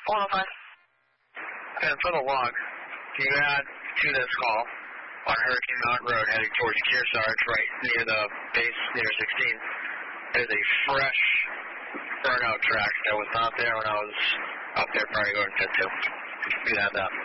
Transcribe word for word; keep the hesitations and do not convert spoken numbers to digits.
one oh five. And for the log, you add to this call on Hurricane Mountain Road heading towards Kearsarge, right near the base, near sixteen. There's a fresh burnout track that was not there when I was up there probably going to two. You have that.